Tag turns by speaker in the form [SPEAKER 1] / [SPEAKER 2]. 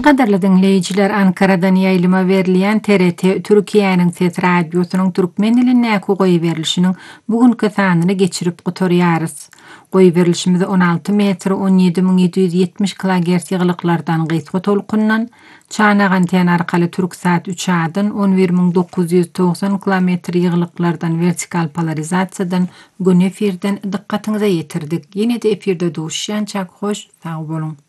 [SPEAKER 1] Gaderli dinleyijiler, Ankara'dan ýaýlyma berilýän TRT Türkiýanyň ses radiosynyň türkmen diline goýberilişiniň bugünkü sanyny geçirip gotorýarys. Goýberilişimiz 16 metr 17770 kHz ýyglyklardan gysga tolkundan çanak anten arkaly Türksat 3 adyn 11990 km ýyglyklardan vertikal polarizasiýadan gün efirden dikkatiňize ýetirdik. Ýene-de efirde duşýançak hoş, sag bolun.